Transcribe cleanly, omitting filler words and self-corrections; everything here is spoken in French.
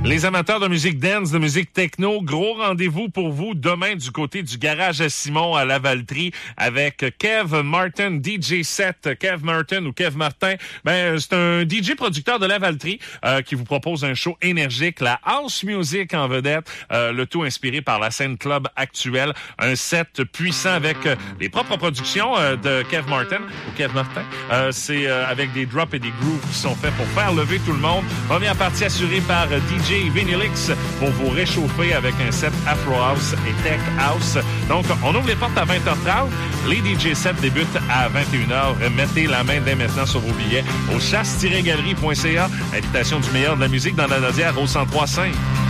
Les amateurs de musique dance, de musique techno, gros rendez-vous pour vous demain du côté du Garage à Simon à Lavaltrie avec Kev Martin, DJ set. Kev Martin ou Kev Martin, c'est un DJ producteur de Lavaltrie qui vous propose un show énergique, la house music en vedette, le tout inspiré par la scène club actuelle. Un set puissant avec les propres productions de Kev Martin ou Kev Martin. C'est avec des drops et des grooves qui sont faits pour faire lever tout le monde. Première partie assurée par DJ Vinylix pour vous réchauffer avec un set Afro House et Tech House. Donc, on ouvre les portes à 20h30. Les DJ sets débutent à 21h. Mettez la main dès maintenant sur vos billets au chasse-galerie.ca. Invitation du meilleur de la musique dans la Nodière au 103.5.